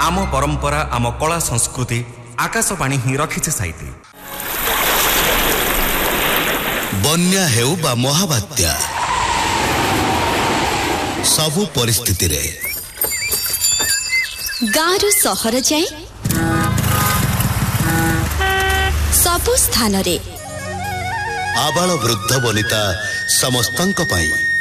आम परंपरा आम कला संस्कृति आकाशवाणी ही रखिছে साइती। बन्या हेउ बा महाबात्या सबु परिस्थिति रे गाँव सहर जाए सबु स्थान रे आबाल वृद्ध वनिता समस्तंक पाई